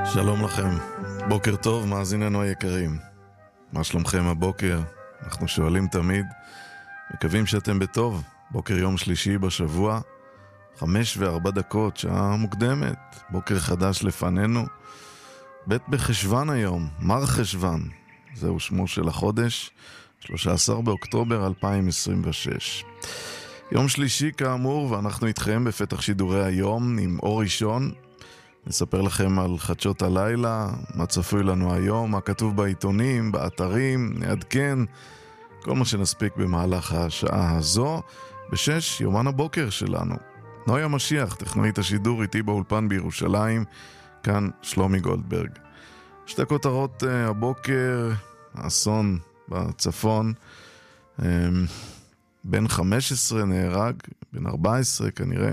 שלום לכם, בוקר טוב מאזיננו היקרים. מה שלומכם הבוקר? אנחנו שואלים תמיד, מקווים שאתם בטוב. בוקר יום שלישי בשבוע, 5:04, שעה מוקדמת, בוקר חדש לפנינו. ב' בחשוון היום, מר חשוון, זהו שמו של החודש, 13 באוקטובר 2026. יום שלישי כאמור, ואנחנו איתכם בפתח שידורי היום עם אור ראשון. נספר לכם על חדשות הלילה, מה צפוי לנו היום, מה כתוב בעיתונים, באתרים, נעדכן כל מה שנספיק במהלך השעה הזו. ב-6, יומן הבוקר שלנו. נויה משיח, טכנאית השידור, איתי באולפן בירושלים, כאן שלומי גולדברג. שתי כותרות הבוקר, האסון בצפון, בן 15 נהרג, בן 14 כנראה,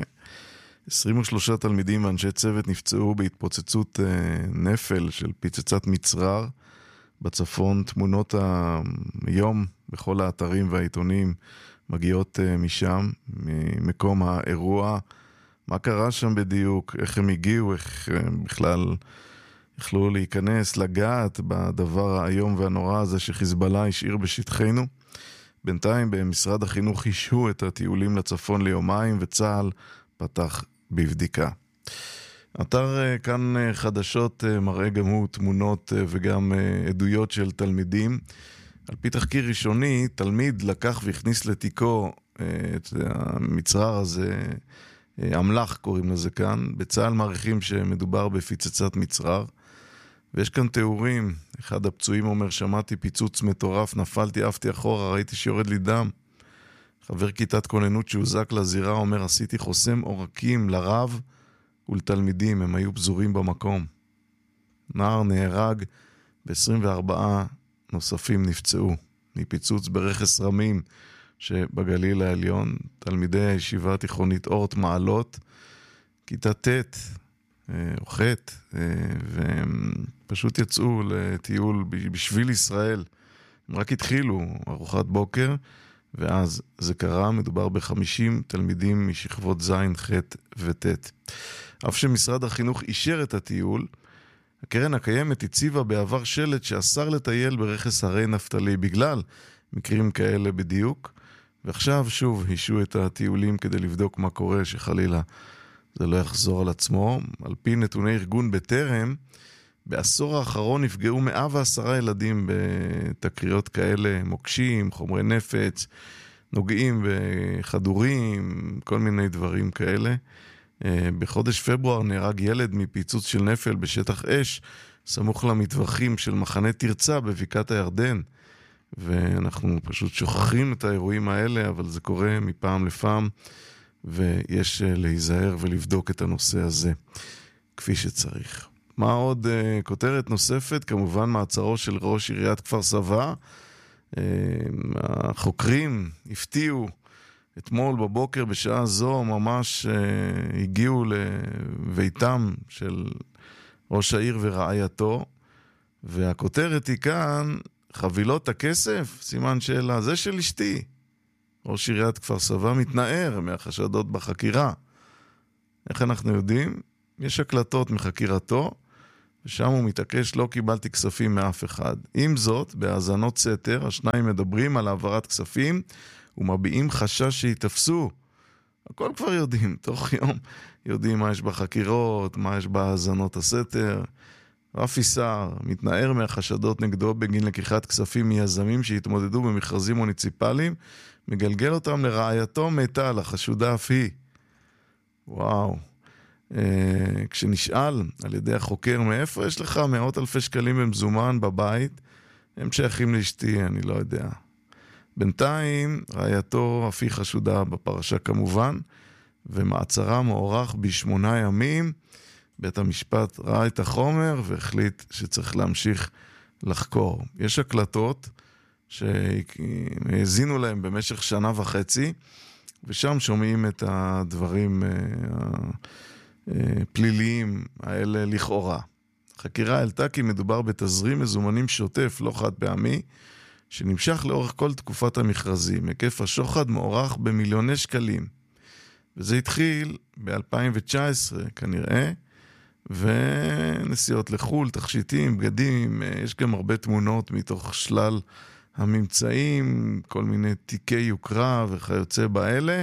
23 תלמידים ואנשי צוות נפצעו בהתפוצצות נפל של פיצצת מצרר בצפון. תמונות היום בכל האתרים והעיתונים מגיעות משם, ממקום האירוע. מה קרה שם בדיוק, איך הם הגיעו, איך בכלל יכלו להיכנס, לגעת בדבר היום והנורא הזה שחיזבאללה השאיר בשטחנו. בינתיים במשרד החינוך אישרו את הטיולים לצפון ליומיים, וצה"ל פתח בבדיקה. אתר כאן חדשות מראה גם הוא תמונות וגם עדויות של תלמידים. על פי תחקיר ראשוני, תלמיד לקח והכניס לתיקו את המצרר הזה, אמל"ח קוראים לזה כאן. בצה"ל מעריכים שמדובר בפיצצת מצרר, ויש כאן תיאורים. אחד הפצועים אומר, שמעתי פיצוץ מטורף, נפלתי, עפתי אחורה, ראיתי שיורד לי דם. חבר כיתת כוננות שהוזק לזירה אומר, עשיתי חוסם עורקים לרב ולתלמידים, הם היו פזורים במקום. נער נהרג, ב-24 נוספים נפצעו מפיצוץ ברכס רמים שבגליל העליון. תלמידי הישיבה התיכונית אורט מעלות, כיתה ט' או ח', והם פשוט יצאו לטיול בשביל ישראל. הם רק התחילו ארוחת בוקר, ואז זה קרה. מדובר ב-50 תלמידים משכבות ז', ח' וט'. אף שמשרד החינוך אישר את הטיול, הקרן הקיימת הציבה בעבר שלט שאסר לטייל ברכס הרי נפתלי בגלל מקרים כאלה בדיוק, ועכשיו שוב אישרו את הטיולים כדי לבדוק מה קורה, שחלילה זה לא יחזור על עצמו. על פי נתוני ארגון בטרם, בעשור האחרון נפגעו 110 ילדים בתקריות כאלה, מוקשים, חומרי נפץ, נוגעים בכדורים, כל מיני דברים כאלה. בחודש פברואר נהרג ילד מפיצוץ של נפל בשטח אש, סמוך למטווחים של מחנה תרצה בבקעת הירדן. ואנחנו פשוט שוכחים את האירועים האלה, אבל זה קורה מפעם לפעם, ויש להיזהר ולבדוק את הנושא הזה כפי שצריך. מה עוד? כותרת נוספת, כמובן מעצרו של ראש עיריית כפר סבא. החוקרים הפתיעו אתמול בבוקר בשעה זו, ממש הגיעו לביתם של ראש העיר ורעייתו, והכותרת היא כאן, חבילות הכסף, סימן שאלה, זה של אשתי. ראש עיריית כפר סבא מתנער מהחשדות בחקירה. איך אנחנו יודעים? יש הקלטות מחקירתו, ושם הוא מתעקש, לא קיבלתי כספים מאף אחד. עם זאת, בהאזנות סתר, השניים מדברים על העברת כספים, ומביעים חשש שיתפסו. הכל כבר יודעים, תוך יום יודעים מה יש בחקירות, מה יש בהאזנות הסתר. רפי שר מתנער מהחשדות נגדו בגין לקיחת כספים מיזמים שהתמודדו במכרזים מוניציפליים, מגלגל אותם לרעייתו מיטל, החשודה אף היא. וואו. כשנשאל על ידי החוקר, מאיפה יש לך מאות אלפי שקלים במזומן בבית, הם שייכים לאשתי, אני לא יודע. בינתיים רעייתו אף היא חשודה בפרשה כמובן, ומעצרה מוארך ב8 ימים. בית המשפט ראה את החומר והחליט שצריך להמשיך לחקור. יש הקלטות שהזינו להם במשך 1.5 שנה, ושם שומעים את הדברים הפליליים האלה לכאורה. החקירה העלתה כי מדובר בתזרים מזומנים שוטף, לא חד פעמי, שנמשך לאורך כל תקופת המכרזים. היקף השוחד מוערך במיליוני שקלים. וזה התחיל ב-2019 כנראה, ונסיעות לחול, תכשיטים, בגדים, יש גם הרבה תמונות מתוך שלל הממצאים, כל מיני תיקי יוקרה וכיוצא באלה.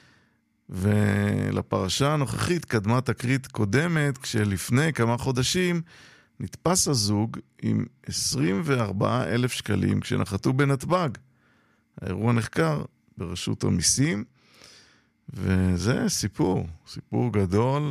ולפרשה הנוכחית קדמה תקרית קודמת, כשלפני כמה חודשים נתפס הזוג עם 24,000 שקלים כשנחתו בנתב"ג. האירוע נחקר ברשות המיסים, וזה סיפור גדול,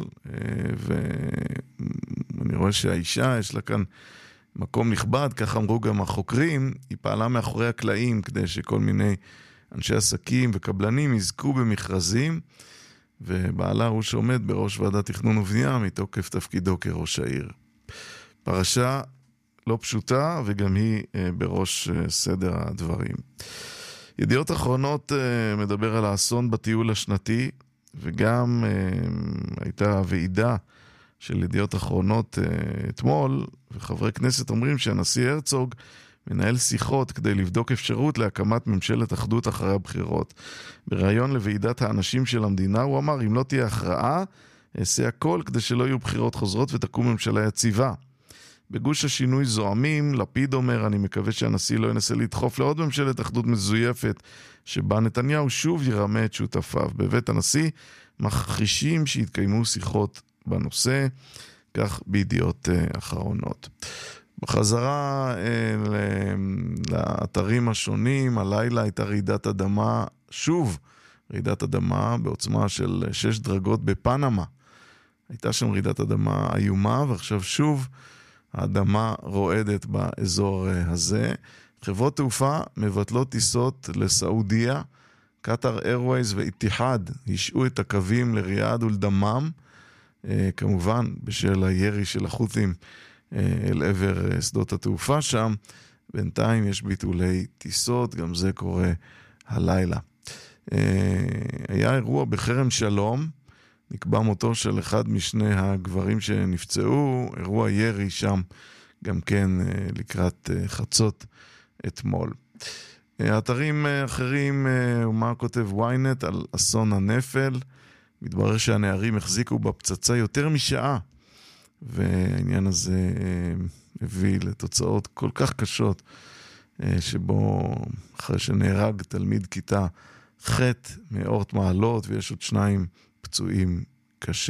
ואני רואה שהאישה יש לה כאן מקום נכבד, כך אמרו גם החוקרים, היא פעלה מאחורי הקלעים כדי שכל מיני אנשי עסקים וקבלנים יזכו במכרזים, ובעלה הוא שעומד בראש ועדת תכנון ובנייה מתוקף תפקידו כראש העיר. פרשה לא פשוטה, וגם היא בראש סדר הדברים. ידיעות אחרונות מדבר על האסון בטיול השנתי, וגם הייתה ועידה של ידיעות אחרונות אתמול, וחברי כנסת אומרים שהנשיא הרצוג מנהל שיחות כדי לבדוק אפשרות להקמת ממשלת אחדות אחרי הבחירות. בראיון לוועידת האנשים של המדינה הוא אמר, אם לא תהיה הכרעה, אעשה הכל כדי שלא יהיו בחירות חוזרות ותקום ממשלה יציבה. בגוש השינוי זועמים, לפיד אומר, אני מקווה שהנשיא לא ינסה לדחוף לעוד ממשלת אחדות מזויפת, שבה נתניהו שוב ירמה את שותפיו. בבית הנשיא מכחישים שהתקיימו שיחות בנושא, כך בידיעות אחרונות. בחזרה לאתרים השונים, הלילה הייתה רעידת אדמה, שוב רעידת אדמה בעוצמה של 6 דרגות בפנמה. הייתה שם רעידת אדמה איומה, ועכשיו שוב האדמה רועדת באזור הזה. חברות תעופה מבטלות טיסות לסעודיה, קטר איירווייז ואיתיחד השעו את הקווים לריאד ולדמם, כמובן בשל הירי של החות'ים אל עבר שדות התעופה שם. בינתיים יש ביטולי טיסות, גם זה קורה הלילה. היה אירוע בכרם שלום, נקבע מותו של אחד משני הגברים שנפצעו, אירוע ירי שם גם כן לקראת חצות אתמול. אתרים אחרים, ומה כותב וויינט על אסון הנפל, מתברר שהנערים החזיקו בפצצה יותר משעה, והעניין הזה הביא לתוצאות כל כך קשות, שבו אחרי שנהרג תלמיד כיתה ח' מאורט מעלות, ויש עוד 2 פצועים קשה.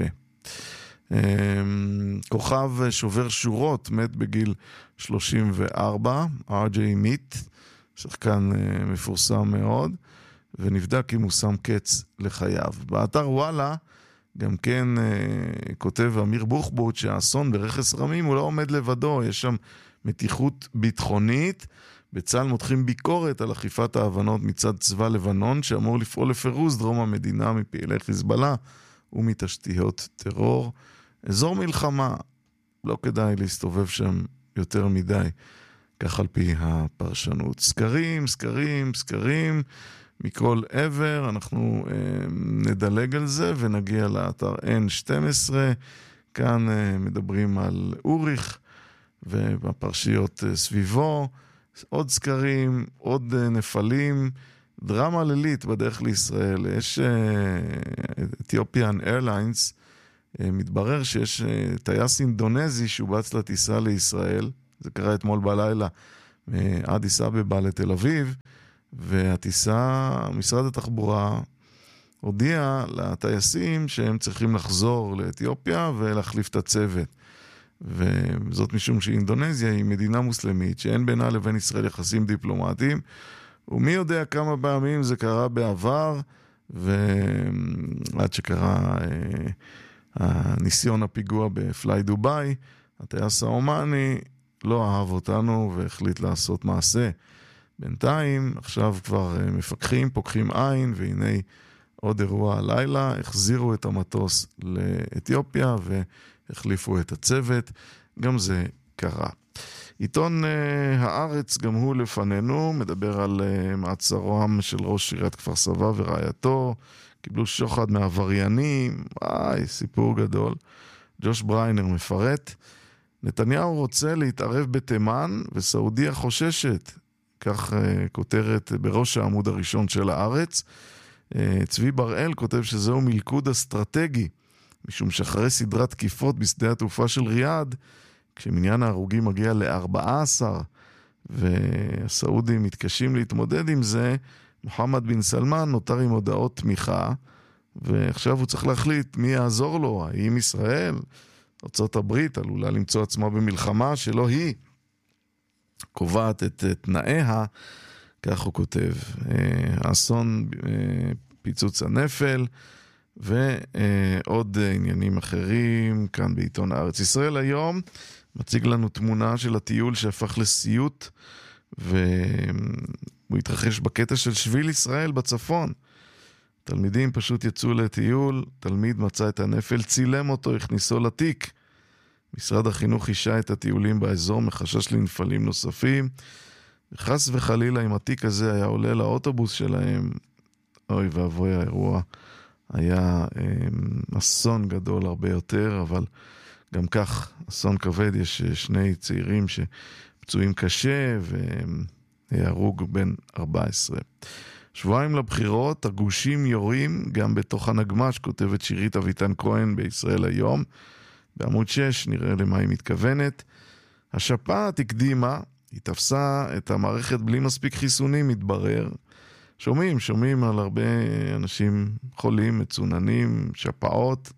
כוכב שובר שורות מת בגיל 34, ארג'יי מיט, שחקן מפורסם מאוד, ונבדק אם הוא שם קץ לחייו. באתר וואלה גם כן כותב אמיר בוחבוט שהאסון ברכס רמים הוא לא עומד לבדו, יש שם מתיחות ביטחונית. בצה"ל מותחים ביקורת על אכיפת ההבנות מצד צבא לבנון, שאמור לפעול לפירוז דרום המדינה מפעילי חיזבאללה ומתשתיות טרור. אזור מלחמה, לא כדאי להסתובב שם יותר מדי, כך על פי הפרשנות. סקרים מכל עבר, אנחנו נדלג על זה ונגיע לאתר N12, כאן מדברים על אוריך ובפרשיות סביבו, עוד סקרים, עוד נפלים, דרמה לילית בדרך לישראל. יש אתיופיאן איירליינס, מתברר שיש טייס אינדונזי שובץ לטיסה לישראל, זה קרה אתמול בלילה מאדיס אבבה לתל אביב, והטיסה, משרד התחבורה הודיע לטייסים שהם צריכים לחזור לאתיופיה ולהחליף את הצוות. וזאת משום שאינדונזיה היא מדינה מוסלמית שאין בינה לבין ישראל יחסים דיפלומטיים, ומי יודע כמה פעמים זה קרה בעבר, ועד שקרה הניסיון הפיגוע בפליי דוביי, הטייס האומני לא אהב אותנו והחליט לעשות מעשה. בינתיים, עכשיו כבר מפקחים, פוקחים עין, והנה עוד אירוע הלילה, החזירו את המטוס לאתיופיה והחליפו את הצוות, גם זה קרה. עיתון הארץ, גם הוא לפנינו, מדבר על מעצרם של ראש עיריית כפר סבא ורעייתו, קיבלו שוחד מעבריינים, סיפור גדול. ג'וש בריינר מפרט, נתניהו רוצה להתערב בתימן וסעודיה חוששת, כך כותרת בראש העמוד הראשון של הארץ. צבי בראל כותב שזהו מלכוד אסטרטגי משום שאחרי סדרת תקיפות בשדה התעופה של ריאד, כשמניין ההרוגים מגיע ל-14, והסעודים מתקשים להתמודד עם זה, מוחמד בן סלמן נותר עם הודעות תמיכה, ועכשיו הוא צריך להחליט מי יעזור לו, האם ישראל, ארצות הברית, עלולה למצוא עצמה במלחמה שלא היא קובעת את תנאיה, כך הוא כותב. האסון פיצוץ הנפל, ועוד עניינים אחרים, כאן בעיתון הארץ. ישראל היום מציג לנו תמונה של הטיול שהפך לסיוט, והוא התרחש בקטע של שביל ישראל בצפון. תלמידים פשוט יצאו לטיול, תלמיד מצא את הנפל, צילם אותו, הכניסו לתיק. משרד החינוך אישה את הטיולים באזור מחשש לנפלים נוספים, וחס וחלילה אם התיק הזה היה עולה לאוטובוס שלהם, אוי ואבוי, האירוע היה אסון גדול הרבה יותר, אבל גם כך אסון כבד. יש שני צעירים שפצועים קשה והרוג בן 14. שבועיים לבחירות, הגושים יורים גם בתוך הנגמש, כותבת שירית אביטן כהן בישראל היום. בעמוד 6 נראה למה היא מתכוונת. השפעת הקדימה, היא תפסה את המערכת בלי מספיק חיסונים, מתברר. שומעים על הרבה אנשים חולים, מצוננים, שפעות,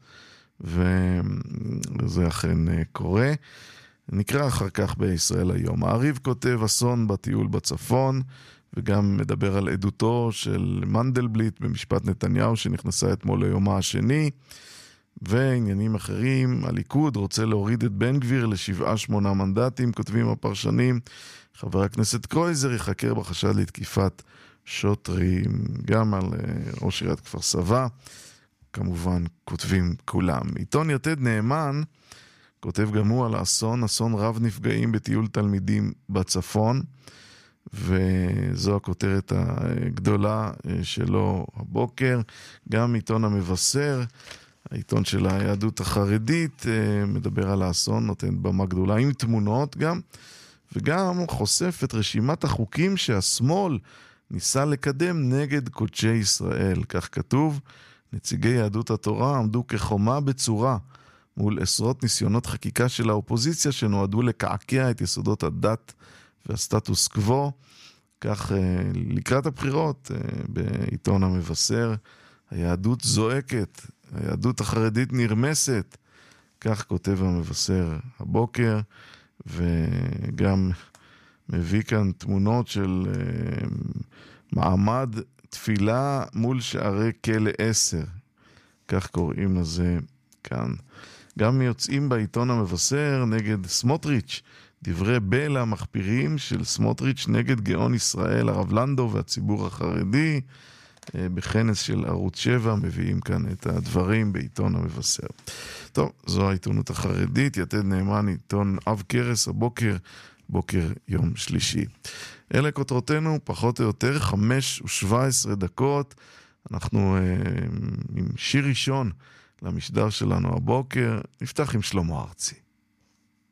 וזה אכן קורה. נקרא אחר כך בישראל היום. העריב כותב אסון בטיול בצפון, וגם מדבר על עדותו של מנדלבליט במשפט נתניהו שנכנסה אתמול ליומה השני, ועניינים אחרים. הליכוד רוצה להוריד את בן גביר ל7-8 מנדטים, כותבים הפרשנים. חבר הכנסת קרויזר יחקר בחשד לתקיפת שוטרים, גם על ראש עיריית כפר סבא, כמובן כותבים כולם. עיתון יתד נאמן כותב גם הוא על האסון, אסון רב נפגעים בטיול תלמידים בצפון, וזו הכותרת הגדולה שלו הבוקר. גם עיתון המבשר, העיתון של היהדות החרדית, מדבר על האסון, נותן במה גדולה עם תמונות גם, וגם חושף את רשימת החוקים שהשמאל ניסה לקדם נגד קודשי ישראל. כך כתוב, נציגי יהדות התורה עמדו כחומה בצורה מול עשרות ניסיונות חקיקה של האופוזיציה שנועדו לקעקע את יסודות הדת והסטטוס קוו. כך לקראת הבחירות בעיתון המבשר, היהדות זועקת, היהדות החרדית נרמסת, כך כותב המבשר הבוקר, וגם מביא כאן תמונות של מעמד תפילה מול שערי כלא 10, כך קוראים לזה כאן. גם יוצאים בעיתון המבשר נגד סמוטריץ', דברי בלע מחפירים של סמוטריץ' נגד גאון ישראל הרב לנדו והציבור החרדי. בכנס של ערוץ 7 מביאים כאן את הדברים בעיתון המבשר. טוב, זו העיתונות החרדית. יתד נאמן, עיתון אב קרס הבוקר, בוקר יום שלישי. אלה כותרותינו, פחות או יותר 5:17. אנחנו עם שיר ראשון למשדר שלנו הבוקר. נפתח עם שלמה ארצי.